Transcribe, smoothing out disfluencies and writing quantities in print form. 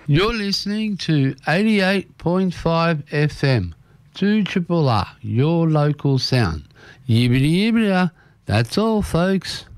You're listening to 88.5 FM, 2RRR, your local sound. Yibbity yibbity, that's all, folks.